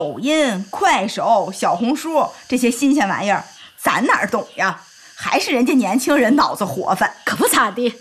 抖音、快手、小红书这些新鲜玩意儿，咱哪儿懂呀？还是人家年轻人脑子活泛。 可不咋地。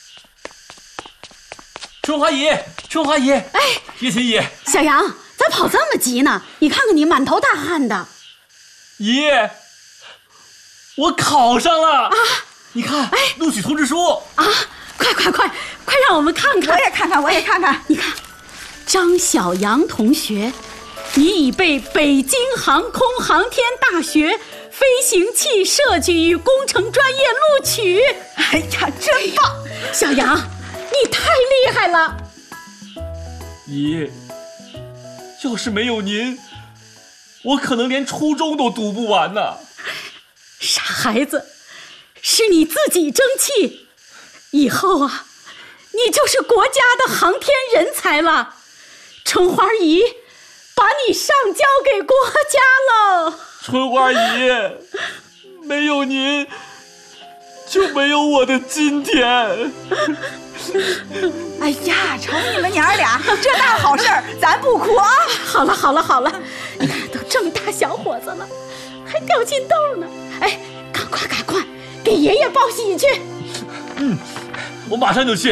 春花姨，春花姨， 哎， 叶琴姨， 小杨，咋跑这么急呢？你看看你满头大汗的。 姨，我考上了啊！你看，录取通知书啊！快让我们看看。 我也看看。 你看，张小杨同学，你已被北京航空航天大学飞行器设计与工程专业录取。 哎呀，真棒！ 小杨，你太厉害了。 姨，要是没有您，我可能连初中都读不完呢。 傻孩子，是你自己争气，以后啊，你就是国家的航天人才了。春花姨把你上交给国家了。 春花姨，没有您就没有我的今天。 哎呀，瞅你们娘俩这大好事儿，咱不哭啊！ 好了，你看都这么大小伙子了，还掉金豆呢。哎，赶快给爷爷报喜去。 我马上就去。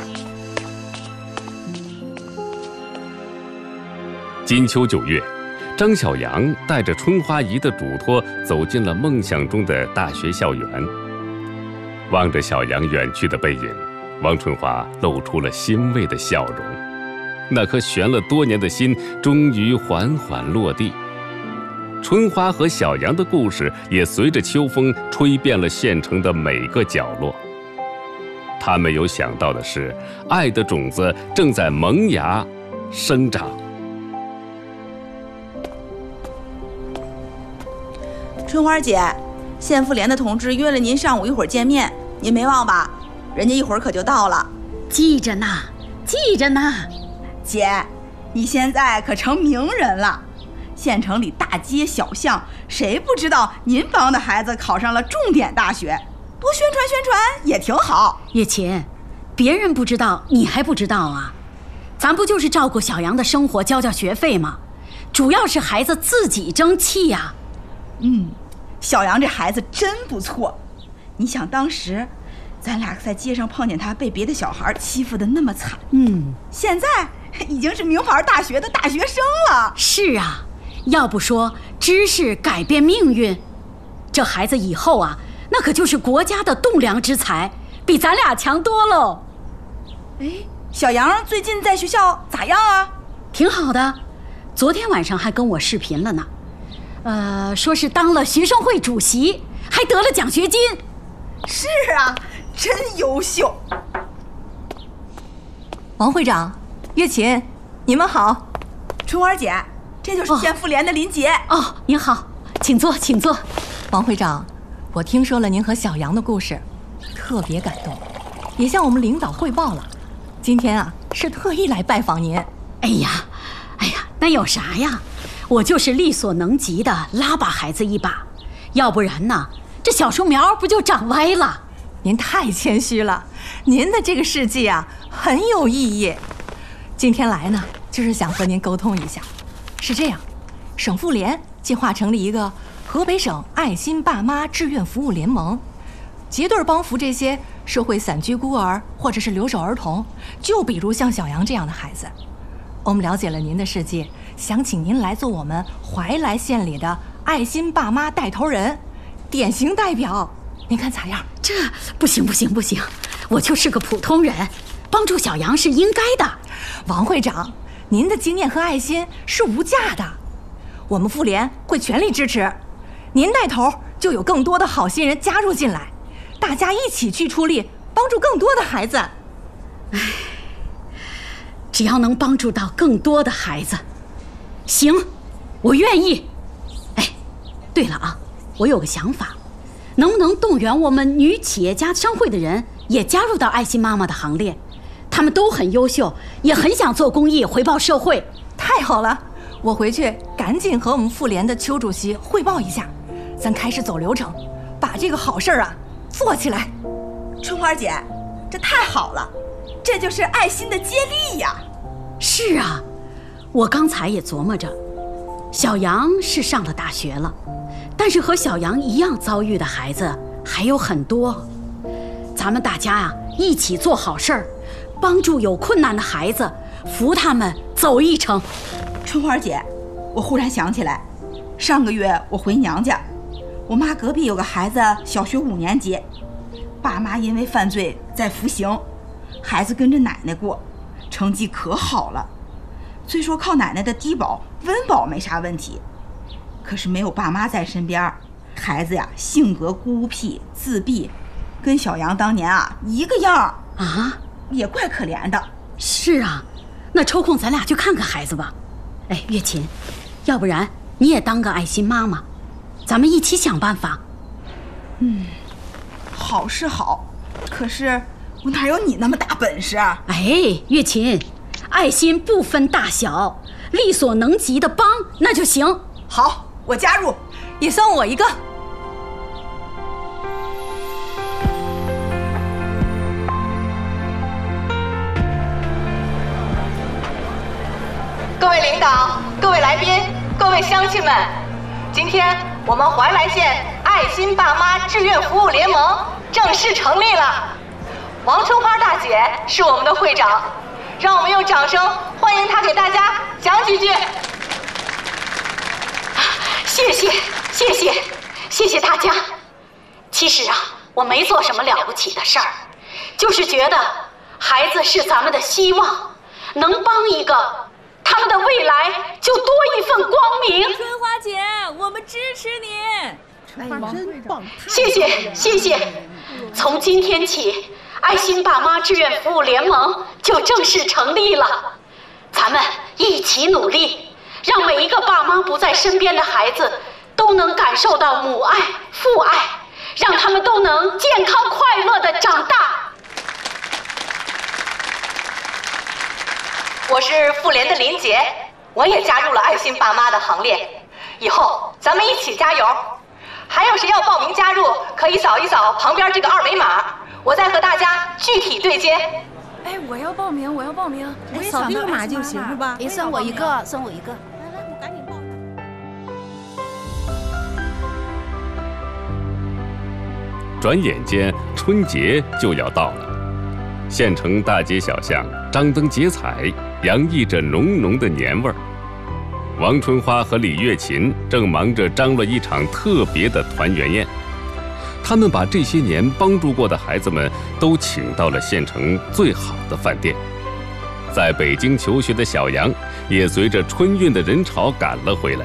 金秋9月，张小杨带着春花姨的嘱托走进了梦想中的大学校园。望着小杨远去的背影，王春花露出了欣慰的笑容。那颗悬了多年的心终于缓缓落地。春花和小杨的故事也随着秋风吹遍了县城的每个角落。他没有想到的是，爱的种子正在萌芽生长。 春花姐，县妇联的同志约了您上午一会儿见面，您没忘吧？人家一会儿可就到了。 记着呢。 姐，你现在可成名人了，县城里大街小巷谁不知道您帮的孩子考上了重点大学？多宣传也挺好。 叶琴，别人不知道你还不知道啊？咱不就是照顾小杨的生活，交学费吗？主要是孩子自己争气呀。 小杨这孩子真不错。你想当时咱俩在街上碰见他被别的小孩欺负得那么惨，现在已经是名牌大学的大学生了。 是啊，要不说知识改变命运，这孩子以后啊，那可就是国家的栋梁之才，比咱俩强多喽。 哎，小杨最近在学校咋样啊？ 挺好的，昨天晚上还跟我视频了呢。说是当了学生会主席，还得了奖学金。 是啊，真优秀。 王会长，月琴，你们好。 春花姐，这就是县妇联的林杰。 您好，请坐。 王会长，我听说了您和小杨的故事，特别感动，也向我们领导汇报了。今天啊，是特意来拜访您。 哎呀，那有啥呀？我就是力所能及的拉把孩子一把，要不然呢，这小树苗不就长歪了。 您太谦虚了，您的这个事迹啊很有意义。今天来呢，就是想和您沟通一下。是这样，省妇联计划成立一个河北省爱心爸妈志愿服务联盟，结对帮扶这些社会散居孤儿或者是留守儿童，就比如像小杨这样的孩子。我们了解了您的事迹，想请您来做我们怀来县里的爱心爸妈带头人，典型代表，您看咋样？ 这不行，我就是个普通人，帮助小杨是应该的。 王会长，您的经验和爱心是无价的，我们妇联会全力支持。您带头，就有更多的好心人加入进来，大家一起去出力，帮助更多的孩子。 只要能帮助到更多的孩子，行，我愿意。对了啊，我有个想法，能不能动员我们女企业家商会的人也加入到爱心妈妈的行列？他们都很优秀，也很想做公益回报社会。 太好了，我回去赶紧和我们妇联的邱主席汇报一下，咱开始走流程，把这个好事啊做起来。 春花姐，这太好了，这就是爱心的接力呀。 是啊，我刚才也琢磨着， 小杨是上了大学了，但是和小杨一样遭遇的孩子还有很多。咱们大家啊，一起做好事儿，帮助有困难的孩子，扶他们走一程。 春花姐，我忽然想起来，上个月我回娘家，我妈隔壁有个孩子小学5年级，爸妈因为犯罪在服刑，孩子跟着奶奶过，成绩可好了。虽说靠奶奶的低保温饱没啥问题，可是没有爸妈在身边，孩子呀性格孤僻自闭，跟小杨当年啊一个样啊， 也怪可怜的。 是啊，那抽空咱俩去看看孩子吧。哎，月琴，要不然你也当个爱心妈妈，咱们一起想办法。 好是好，可是我哪有你那么大本事啊？ 哎，月琴，爱心不分大小，力所能及的帮那就行。 好，我加入， 也算我一个。各位领导、各位来宾、各位乡亲们，今天我们怀来县爱心爸妈志愿服务联盟正式成立了。王春花大姐是我们的会长，让我们用掌声欢迎她给大家讲几句。 谢谢大家。其实啊，我没做什么了不起的事儿，就是觉得孩子是咱们的希望，能帮一个，他们的未来就多一份光明。 春花姐，我们支持你。 春花真棒！ 谢谢。从今天起，爱心爸妈志愿服务联盟就正式成立了。咱们一起努力，让每一个爸妈不在身边的孩子都能感受到母爱、父爱，让他们都能健康快乐地长大。 我是妇联的林杰，我也加入了爱心爸妈的行列。以后咱们一起加油！还有谁要报名加入，可以扫一扫旁边这个2维码，我再和大家具体对接。 哎，我要报名。 扫这个码就行是吧？ 哎，算我一个。 来，我赶紧报。 转眼间，春节就要到了。县城大街小巷张灯结彩，洋溢着浓浓的年味儿。王春花和李月琴正忙着张罗一场特别的团圆宴。他们把这些年帮助过的孩子们都请到了县城最好的饭店。在北京求学的小杨也随着春运的人潮赶了回来。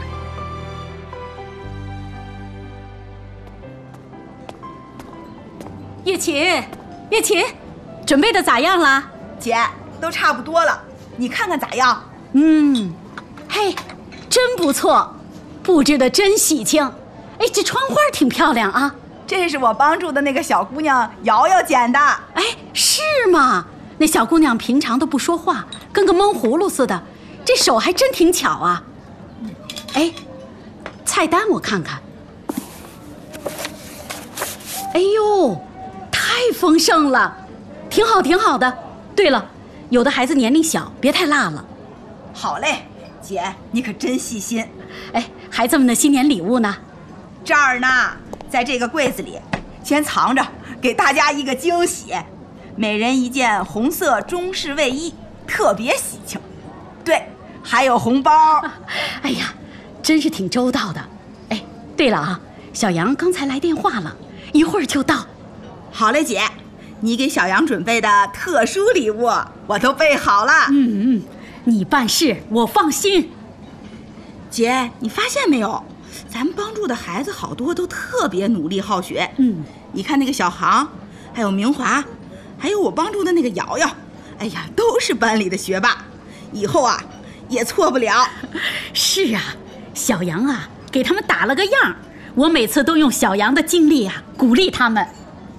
月琴，准备的咋样了？ 姐，都差不多了，你看看咋样？ 嘿，真不错，布置的真喜庆。哎，这窗花挺漂亮啊。 这是我帮助的那个小姑娘瑶瑶剪的。 哎，是吗？那小姑娘平常都不说话，跟个闷葫芦似的，这手还真挺巧啊。哎，菜单我看看。哎呦，太丰盛了，挺好的。对了，有的孩子年龄小，别太辣了。 好嘞，姐，你可真细心。 哎，孩子们的新年礼物呢？ 这儿呢，在这个柜子里，先藏着，给大家一个惊喜。每人一件红色中式卫衣，特别喜庆。对，还有红包。 哎呀，真是挺周到的。哎，对了啊，小杨刚才来电话了，一会儿就到。 好嘞，姐，你给小杨准备的特殊礼物我都备好了。 你办事我放心。 姐，你发现没有，咱们帮助的孩子好多都特别努力好学。你看那个小航，还有明华，还有我帮助的那个瑶瑶，哎呀，都是班里的学霸，以后啊也错不了。 是啊，小杨啊给他们打了个样，我每次都用小杨的经历啊鼓励他们。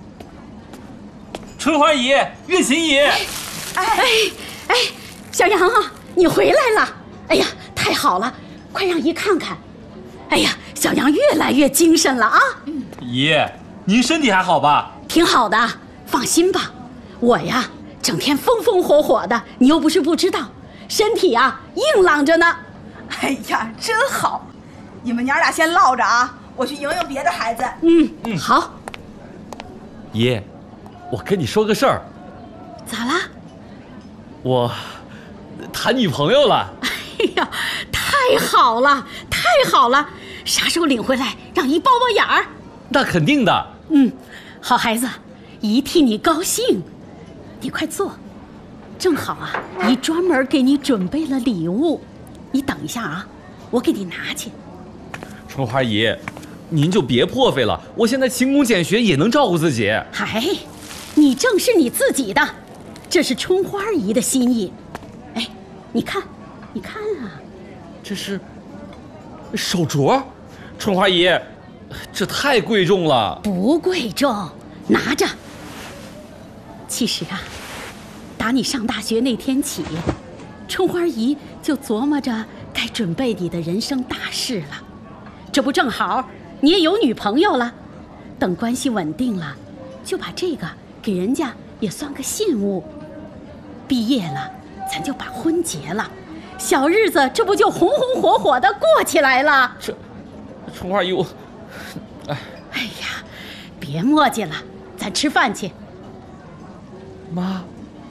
春花姨，月琴姨。 哎，小杨啊，你回来了！哎呀，太好了，快让姨看看。哎呀，小杨越来越精神了啊！ 姨，您身体还好吧？ 挺好的，放心吧。我呀，整天风风火火的，你又不是不知道，身体啊硬朗着呢。 哎呀，真好！你们娘俩先唠着啊，我去迎迎别的孩子。 好。 姨，我跟你说个事儿。 咋啦？ 我谈女朋友了。 哎呀，太好了，太好了！啥时候领回来，让姨包包眼儿？ 那肯定的。 好孩子，姨替你高兴。你快坐，正好啊，姨专门给你准备了礼物。你等一下啊，我给你拿去。 春花姨，您就别破费了，我现在勤工俭学也能照顾自己。 哎，你正是你自己的，这是春花姨的心意。哎，你看啊， 这是手镯，春花姨，这太贵重了。 不贵重，拿着。其实啊，打你上大学那天起，春花姨就琢磨着该准备你的人生大事了。这不正好你也有女朋友了，等关系稳定了，就把这个给人家也算个信物。毕业了，咱就把婚结了，小日子这不就红红火火的过起来了？ 这春花姨，我， 哎呀，别磨叽了，咱吃饭去。 妈，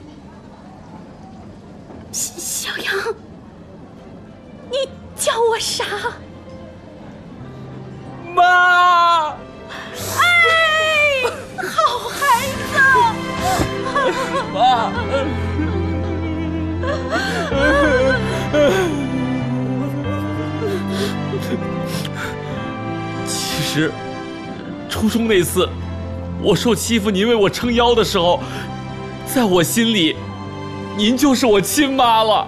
小杨，你叫我啥？ 妈！ 哎，好孩子！ 妈！其实，初中那次，我受欺负，您为我撑腰的时候，在我心里，您就是我亲妈了。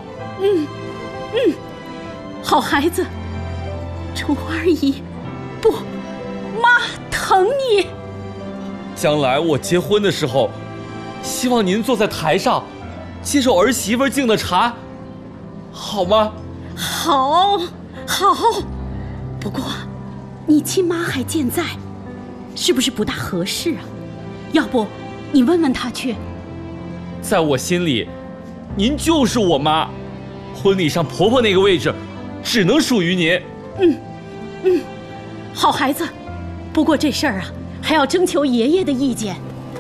好孩子，春花姨，不，妈疼你。 将来我结婚的时候，希望您坐在台上，接受儿媳妇敬的茶，好吗？ 好。不过，你亲妈还健在，是不是不大合适啊？要不，你问问她去。 在我心里，您就是我妈，婚礼上婆婆那个位置，只能属于您。 好孩子，不过这事儿啊，还要征求爷爷的意见。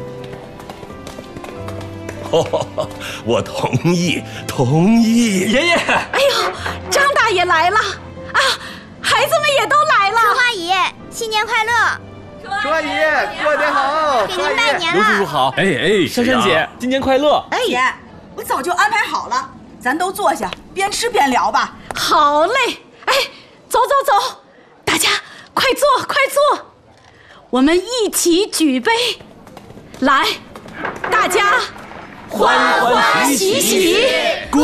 我同意。 爷爷， 哎呦，张大爷来了啊！孩子们也都来了。 春花姨，新年快乐！ 春花姨，过年好！ 给您拜年刘叔叔了。 好。 哎， 珊珊姐，今年快乐！ 姐，我早就安排好了，咱都坐下，边吃边聊吧。 好嘞，哎，走，大家快坐，我们一起举杯，来，大家欢欢喜喜， 恭